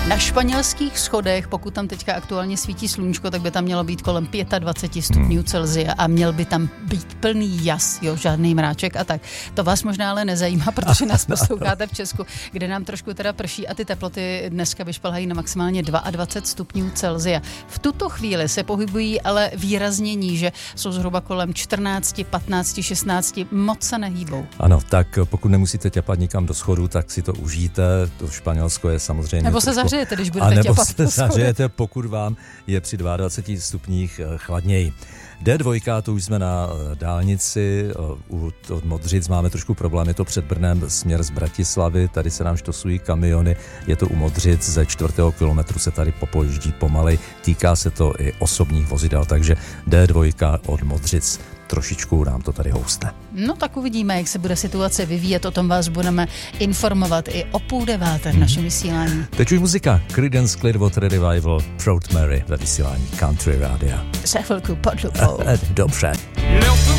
Na španělských schodech, pokud tam teďka aktuálně svítí sluníčko, tak by tam mělo být kolem 25 stupňů Celsia a měl by tam být plný jas, jo, žádný mráček a tak. To vás možná ale nezajímá, protože nás posloucháte v Česku, kde nám trošku teda prší a ty teploty dneska vyšplhají na maximálně 22 stupňů Celsia. V tuto chvíli se pohybují ale výrazně níže, jsou zhruba kolem 14, 15, 16, moc se nehýbou. Ano, tak pokud nemusíte těpat nikam do schodu, tak si to užijte. To Španělsko je samozřejmě nebo se zařejete, když budete těpat. A nebo se zařejete, pokud vám je při 22 stupních chladněji. D2, to už jsme na dálnici, od Modřic máme trošku problém, je to před Brnem směr z Bratislavy, tady se nám štosují kamiony, je to u Modřic, ze 4. kilometru se tady popojíždí pomalej, týká se to i osobních vozidel, takže D2 od Modřic. Trošičku nám to tady houstne. No tak uvidíme, jak se bude situace vyvíjet, o tom vás budeme informovat i o 8:30 v našem vysílání. Teď už muzika, Creedence Clearwater Revival, Proud Mary ve vysílání Country Rádia. Za chvilku pod lupou. Dobře.